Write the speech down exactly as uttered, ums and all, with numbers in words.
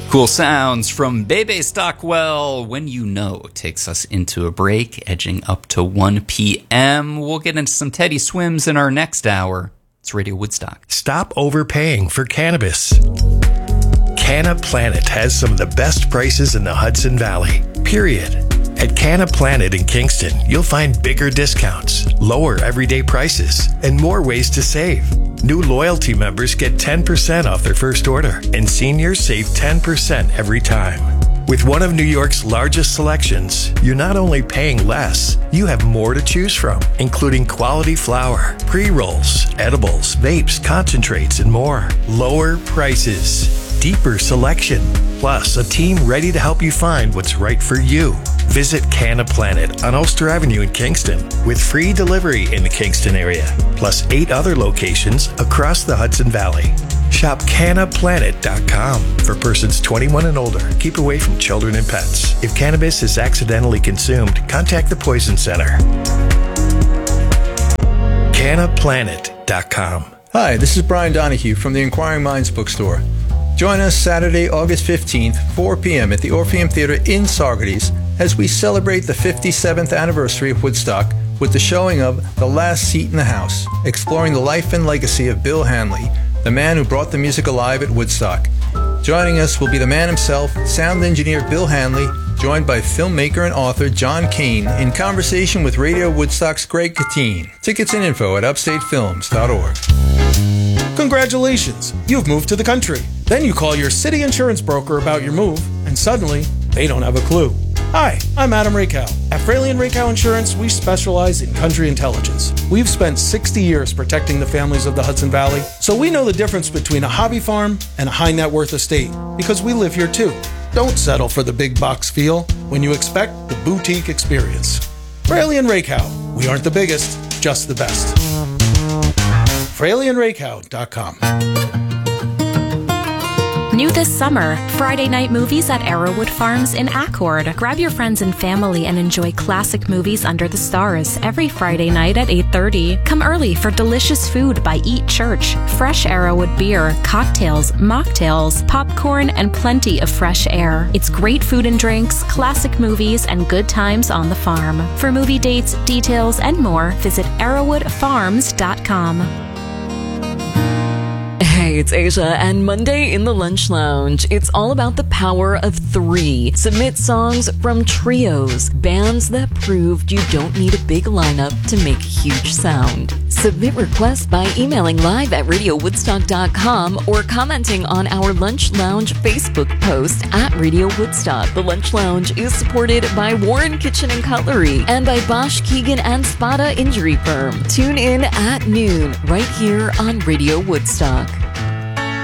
Cool sounds from Bebe Stockwell, When You Know, takes us into a break, edging up to one p.m. We'll get into some Teddy Swims in our next hour. It's Radio Woodstock. Stop overpaying for cannabis. Canna Planet has some of the best prices in the Hudson Valley, period. At Canna Planet in Kingston, you'll find bigger discounts, lower everyday prices, and more ways to save. New loyalty members get ten percent off their first order, and seniors save ten percent every time. With one of New York's largest selections, you're not only paying less, you have more to choose from, including quality flower, pre-rolls, edibles, vapes, concentrates, and more. Lower prices, deeper selection, plus a team ready to help you find what's right for you. Visit Canna Planet on Ulster Avenue in Kingston with free delivery in the Kingston area, plus eight other locations across the Hudson Valley. Shop canna planet dot com for persons twenty-one and older. Keep away from children and pets. If cannabis is accidentally consumed, contact the Poison Center. canna planet dot com. Hi, this is Brian Donahue from the Inquiring Minds bookstore. Join us Saturday, August fifteenth, four p.m. at the Orpheum Theater in Saugerties as we celebrate the fifty-seventh anniversary of Woodstock with the showing of The Last Seat in the House, exploring the life and legacy of Bill Hanley, the man who brought the music alive at Woodstock. Joining us will be the man himself, sound engineer Bill Hanley, joined by filmmaker and author John Kane in conversation with Radio Woodstock's Greg Katine. Tickets and info at upstate films dot org. Congratulations, you've moved to the country. Then you call your city insurance broker about your move, and suddenly, they don't have a clue. Hi, I'm Adam Rakow. At Fraley and Rakow Insurance, we specialize in country intelligence. We've spent sixty years protecting the families of the Hudson Valley, so we know the difference between a hobby farm and a high net worth estate, because we live here too. Don't settle for the big box feel when you expect the boutique experience. Fraley and Rakow, we aren't the biggest, just the best. Fraley and Rakow dot com. New this summer, Friday night movies at Arrowwood Farms in Accord. Grab your friends and family and enjoy classic movies under the stars every Friday night at eight thirty. Come early for delicious food by Eat Church, fresh Arrowwood beer, cocktails, mocktails, popcorn, and plenty of fresh air. It's great food and drinks, classic movies, and good times on the farm. For movie dates, details, and more, visit arrowwood farms dot com. Hey, it's Asia, and Monday in the Lunch Lounge. It's all about the power of three. Submit songs from trios, bands that proved you don't need a big lineup to make a huge sound. Submit requests by emailing live at radio woodstock dot com or commenting on our Lunch Lounge Facebook post at Radio Woodstock. The Lunch Lounge is supported by Warren Kitchen and Cutlery and by Bosch, Keegan, and Spada Injury Firm. Tune in at noon right here on Radio Woodstock.